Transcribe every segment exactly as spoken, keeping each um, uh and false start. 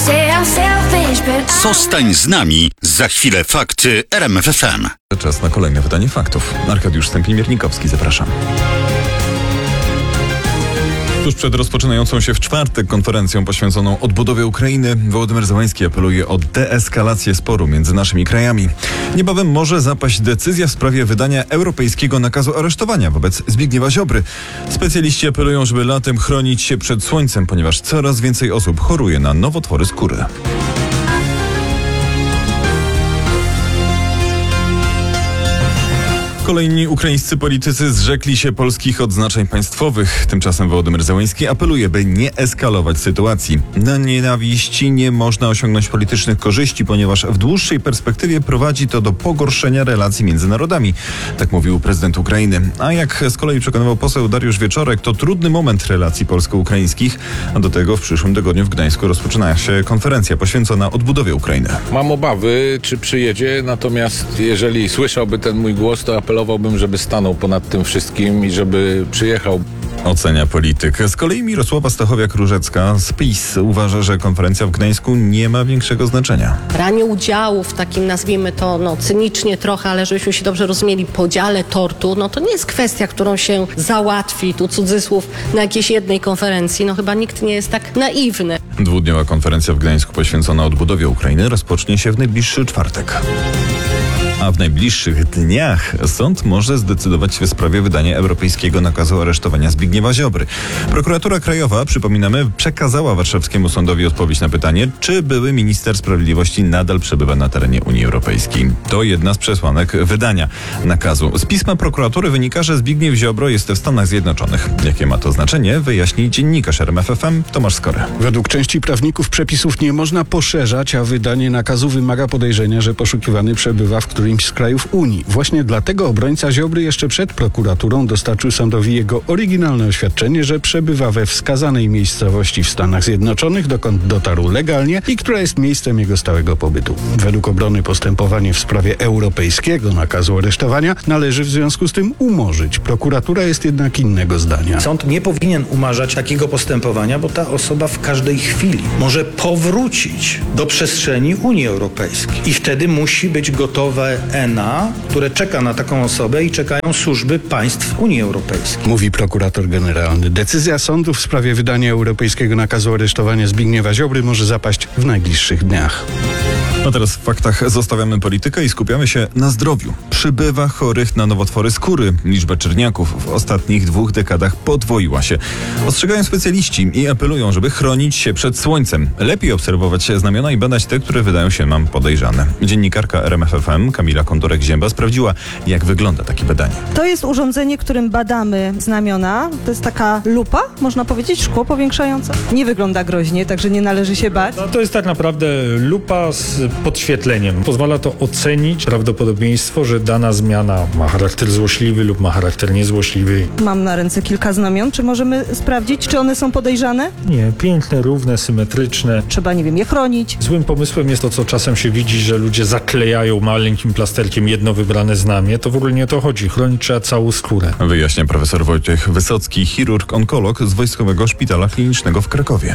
Zostań z nami. Za chwilę fakty R M F F M. Czas na kolejne wydanie faktów. Arkadiusz Stępień-Miernikowski, zapraszam. Tuż przed rozpoczynającą się w czwartek konferencją poświęconą odbudowie Ukrainy Wołodymyr Zełański apeluje o deeskalację sporu między naszymi krajami. Niebawem może zapaść decyzja w sprawie wydania europejskiego nakazu aresztowania wobec Zbigniewa Ziobry. Specjaliści apelują, żeby latem chronić się przed słońcem, ponieważ coraz więcej osób choruje na nowotwory skóry. Kolejni ukraińscy politycy zrzekli się polskich odznaczeń państwowych. Tymczasem Wołodymyr Zełański apeluje, by nie eskalować sytuacji. Na nienawiści nie można osiągnąć politycznych korzyści, ponieważ w dłuższej perspektywie prowadzi to do pogorszenia relacji między narodami. Tak mówił prezydent Ukrainy. A jak z kolei przekonywał poseł Dariusz Wieczorek, to trudny moment relacji polsko-ukraińskich. A do tego w przyszłym tygodniu w Gdańsku rozpoczyna się konferencja poświęcona odbudowie Ukrainy. Mam obawy, czy przyjedzie, natomiast jeżeli słyszałby ten mój głos, to apelowałbym, żeby stanął ponad tym wszystkim i żeby przyjechał. Ocenia polityk. Z kolei Mirosława Stachowiak-Różecka z PiS uważa, że konferencja w Gdańsku nie ma większego znaczenia. Branie udziału w takim, nazwijmy to no, cynicznie trochę, ale żebyśmy się dobrze rozumieli, podziale tortu, no to nie jest kwestia, którą się załatwi, tu cudzysłów, na jakiejś jednej konferencji. No chyba nikt nie jest tak naiwny. Dwudniowa konferencja w Gdańsku poświęcona odbudowie Ukrainy rozpocznie się w najbliższy czwartek. A w najbliższych dniach sąd może zdecydować w sprawie wydania europejskiego nakazu aresztowania Zbigniewa Ziobry. Prokuratura Krajowa, przypominamy, przekazała warszawskiemu sądowi odpowiedź na pytanie, czy były minister sprawiedliwości nadal przebywa na terenie Unii Europejskiej. To jedna z przesłanek wydania nakazu. Z pisma prokuratury wynika, że Zbigniew Ziobro jest w Stanach Zjednoczonych. Jakie ma to znaczenie, wyjaśni dziennikarz R M F F M Tomasz Skory. Według części prawników przepisów nie można poszerzać, a wydanie nakazu wymaga podejrzenia, że poszukiwany przebywa w którymś z krajów Unii. Właśnie dlatego obrońca Ziobry jeszcze przed prokuraturą dostarczył sądowi jego oryginalne oświadczenie, że przebywa we wskazanej miejscowości w Stanach Zjednoczonych, dokąd dotarł legalnie i która jest miejscem jego stałego pobytu. Według obrony postępowanie w sprawie europejskiego nakazu aresztowania należy w związku z tym umorzyć. Prokuratura jest jednak innego zdania. Sąd nie powinien umarzać takiego postępowania, bo ta osoba w każdej chwili może powrócić do przestrzeni Unii Europejskiej i wtedy musi być gotowe E N A, które czeka na taką osobę i czekają służby państw Unii Europejskiej. Mówi prokurator generalny. Decyzja sądu w sprawie wydania europejskiego nakazu aresztowania Zbigniewa Ziobry może zapaść w najbliższych dniach. A teraz w faktach zostawiamy politykę i skupiamy się na zdrowiu. Przybywa chorych na nowotwory skóry. Liczba czerniaków w ostatnich dwóch dekadach podwoiła się. Ostrzegają specjaliści i apelują, żeby chronić się przed słońcem. Lepiej obserwować znamiona i badać te, które wydają się nam podejrzane. Dziennikarka R M F F M Kamila Kondorek-Zięba sprawdziła, jak wygląda takie badanie. To jest urządzenie, którym badamy znamiona. To jest taka lupa, można powiedzieć, szkło powiększające. Nie wygląda groźnie, także nie należy się bać. No, to jest tak naprawdę lupa z podświetleniem. Pozwala to ocenić prawdopodobieństwo, że dana zmiana ma charakter złośliwy lub ma charakter niezłośliwy. Mam na ręce kilka znamion. Czy możemy sprawdzić, czy one są podejrzane? Nie, piękne, równe, symetryczne. Trzeba, nie wiem, je chronić. Złym pomysłem jest to, co czasem się widzi, że ludzie zaklejają maleńkim plasterkiem jedno wybrane znamie. To w ogóle nie o to chodzi. Chronić trzeba całą skórę. Wyjaśnia profesor Wojciech Wysocki, chirurg-onkolog z Wojskowego Szpitala Klinicznego w Krakowie.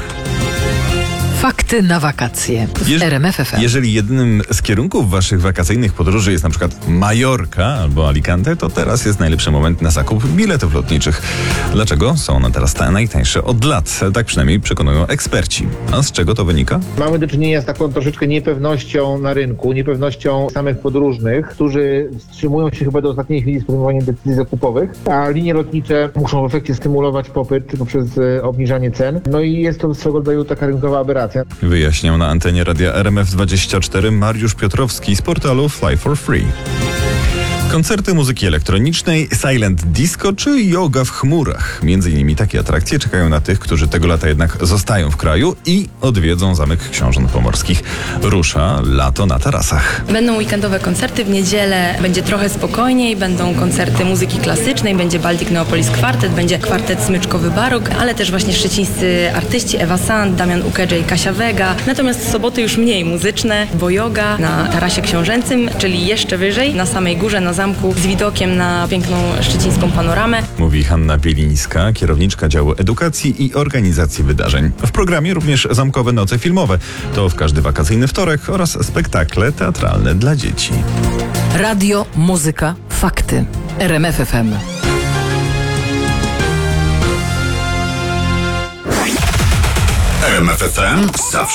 Fakty na wakacje w Jeż- R M F F M. Jeżeli jednym z kierunków waszych wakacyjnych podróży jest na przykład Majorka albo Alicante, to teraz jest najlepszy moment na zakup biletów lotniczych. Dlaczego? Są one teraz najtańsze od lat. Tak przynajmniej przekonują eksperci. A z czego to wynika? Mamy do czynienia z taką troszeczkę niepewnością na rynku, niepewnością samych podróżnych, którzy wstrzymują się chyba do ostatniej chwili z podejmowaniem decyzji zakupowych, a linie lotnicze muszą w efekcie stymulować popyt poprzez obniżanie cen. No i jest to swego rodzaju taka rynkowa aberracja. Wyjaśniał na antenie radia R M F dwadzieścia cztery Mariusz Piotrowski z portalu Fly for Free. Koncerty muzyki elektronicznej, silent disco czy yoga w chmurach. Między innymi takie atrakcje czekają na tych, którzy tego lata jednak zostają w kraju i odwiedzą Zamek Książąt Pomorskich. Rusza lato na tarasach. Będą weekendowe koncerty, w niedzielę będzie trochę spokojniej, będą koncerty muzyki klasycznej, będzie Baltic Neopolis Quartet, będzie kwartet smyczkowy barok, ale też właśnie szczecińscy artyści Ewa Sand, Damian Ukedże i Kasia Vega. Natomiast w soboty już mniej muzyczne, bo yoga na tarasie książęcym, czyli jeszcze wyżej, na samej górze, na zamku z widokiem na piękną szczecińską panoramę. Mówi Hanna Bielińska, kierowniczka działu edukacji i organizacji wydarzeń. W programie również zamkowe noce filmowe. To w każdy wakacyjny wtorek oraz spektakle teatralne dla dzieci. Radio, muzyka, fakty. R M F F M. R M F F M zawsze